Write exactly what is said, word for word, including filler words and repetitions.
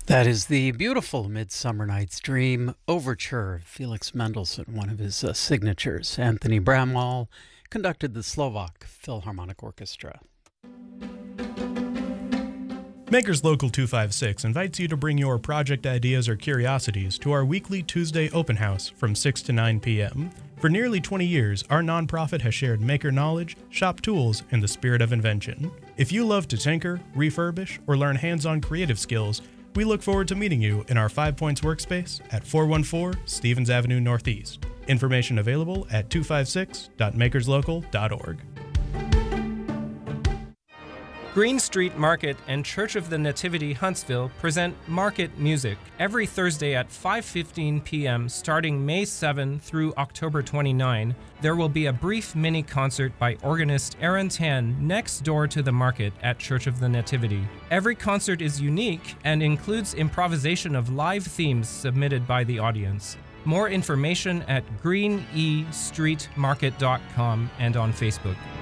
That is the beautiful Midsummer Night's Dream overture, Felix Mendelssohn, one of his uh, signatures. Anthony Bramwell conducted the Slovak Philharmonic Orchestra. Makers Local two five six invites you to bring your project ideas or curiosities to our weekly Tuesday open house from six to nine p.m. For nearly twenty years, our nonprofit has shared maker knowledge, shop tools, and the spirit of invention. If you love to tinker, refurbish, or learn hands-on creative skills, we look forward to meeting you in our Five Points workspace at four one four Stevens Avenue Northeast. Information available at two five six dot makers local dot org. Green Street Market and Church of the Nativity Huntsville present Market Music every Thursday at five fifteen p.m. starting May seventh through October twenty-ninth. There will be a brief mini concert by organist Aaron Tan next door to the market at Church of the Nativity. Every concert is unique and includes improvisation of live themes submitted by the audience. More information at green e street market dot com and on Facebook.